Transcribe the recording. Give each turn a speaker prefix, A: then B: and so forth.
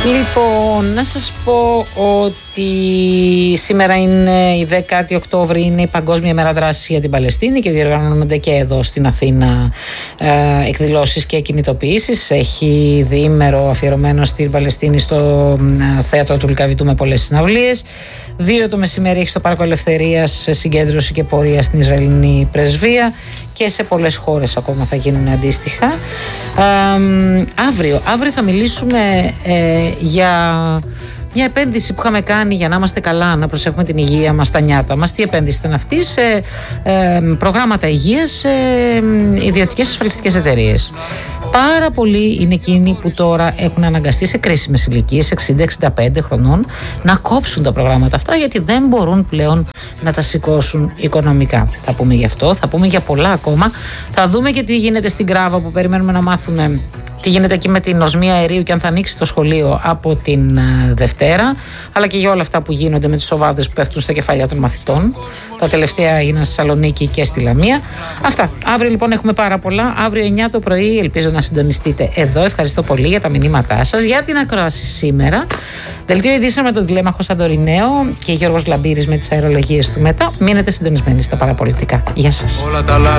A: Λοιπόν, να σας πω ότι σήμερα είναι η 10η Οκτώβρη, είναι η Παγκόσμια Μέρα Δράσης για την Παλαιστίνη και διοργανώνονται και εδώ στην Αθήνα εκδηλώσεις και κινητοποιήσεις. Έχει διήμερο αφιερωμένο στην Παλαιστίνη στο θέατρο του Λυκαβητού με πολλές συναυλίες. 2 το μεσημέρι έχει στο Πάρκο Ελευθερίας συγκέντρωση και πορεία στην Ισραηλινή Πρεσβεία και σε πολλές χώρες ακόμα θα γίνουν αντίστοιχα. Αύριο θα μιλήσουμε για μια επένδυση που είχαμε κάνει για να είμαστε καλά, να προσέχουμε την υγεία μας, τα νιάτα μας. Τι επένδυση ήταν αυτή? Σε προγράμματα υγείας σε ιδιωτικές ασφαλιστικές εταιρείες. Πάρα πολλοί είναι εκείνοι που τώρα έχουν αναγκαστεί σε κρίσιμες ηλικίες, 60-65 χρονών, να κόψουν τα προγράμματα αυτά γιατί δεν μπορούν πλέον να τα σηκώσουν οικονομικά. Θα πούμε γι' αυτό, θα πούμε για πολλά ακόμα. Θα δούμε και τι γίνεται στην Κράβα που περιμένουμε να μάθουμε τι γίνεται εκεί με την οσμία αερίου και αν θα ανοίξει το σχολείο από την Δευτέρα, αλλά και για όλα αυτά που γίνονται με τις σοβάδες που πέφτουν στα κεφάλια των μαθητών. Τα τελευταία έγιναν στη Θεσσαλονίκη και στη Λαμία. Αυτά. Αύριο λοιπόν έχουμε πάρα πολλά. Αύριο 9 το πρωί ελπίζω να συντονιστείτε εδώ. Ευχαριστώ πολύ για τα μηνύματά σας, για την ακρόαση σήμερα. Δελτίο ειδήσεων με τον Τηλέμαχο Σαντορινέο και Γιώργος Λαμπύρης με τις αερολογίες του μετά. Μείνετε συντονισμένοι στα παραπολιτικά. Γεια σας.